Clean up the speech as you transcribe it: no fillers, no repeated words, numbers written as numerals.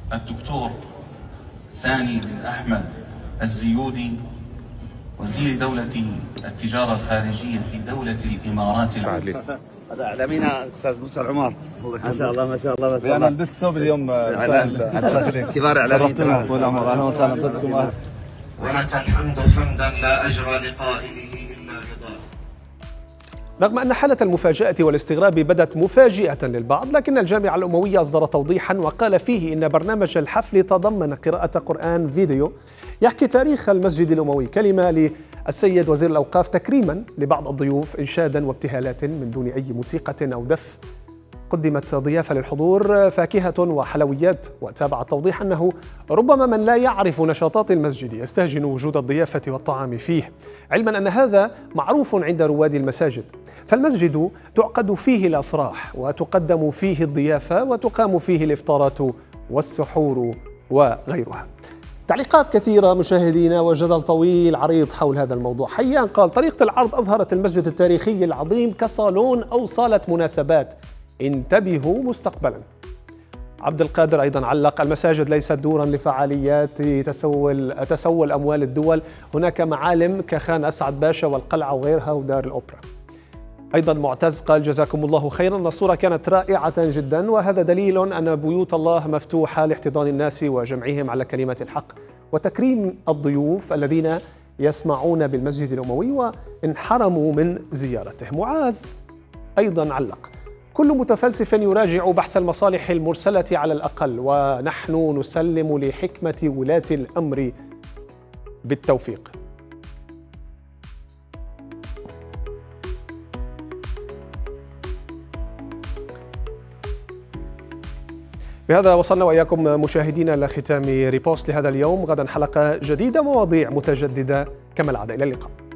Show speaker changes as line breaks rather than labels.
الدكتور ثاني بن أحمد الزيودي، وزير دولة التجارة الخارجية في دولة الإمارات العربية.
هذا اعلامينا استاذ موسى العمر، ما شاء الله ما شاء الله ما شاء الله.
انا لبست ثوب اليوم
كبار اعلاميين.
اهلا وسهلا بكم.
ولك الحمد حمدا لا اجر لقائله الا رضاه.
رغم أن حالة المفاجأة والاستغراب بدت مفاجئة للبعض، لكن الجامعة الأموية أصدر توضيحا وقال فيه إن برنامج الحفل تضمن قراءة قرآن فيديو يحكي تاريخ المسجد الأموي، كلمة للسيد وزير الأوقاف تكريما لبعض الضيوف، إنشادا وابتهالات من دون أي موسيقى أو دف. قدمت ضيافة للحضور، فاكهة وحلويات. وتابع التوضيح أنه ربما من لا يعرف نشاطات المسجد يستهجن وجود الضيافة والطعام فيه، علما أن هذا معروف عند رواد المساجد. فالمسجد تعقد فيه الأفراح وتقدم فيه الضيافة وتقام فيه الإفطارات والسحور وغيرها. تعليقات كثيرة مشاهدينا وجدل طويل عريض حول هذا الموضوع. حيان قال: طريقة العرض أظهرت المسجد التاريخي العظيم كصالون أو صالة مناسبات، انتبهوا مستقبلا. عبد القادر أيضا علق: المساجد ليست دورا لفعاليات تسول أموال الدول، هناك معالم كخان أسعد باشا والقلعة وغيرها ودار الأوبرا. أيضا معتز قال: جزاكم الله خيرا، الصورة كانت رائعة جدا، وهذا دليل أن بيوت الله مفتوحة لاحتضان الناس وجمعهم على كلمة الحق وتكريم الضيوف الذين يسمعون بالمسجد الأموي وانحرموا من زيارته. معاذ أيضا علق: كل متفلسف يراجع بحث المصالح المرسلة على الأقل، ونحن نسلم لحكمة ولاة الأمر بالتوفيق. بهذا وصلنا وإياكم مشاهدينا لختام ريبوست لهذا اليوم. غدا حلقة جديدة، مواضيع متجددة كما العادة. إلى اللقاء.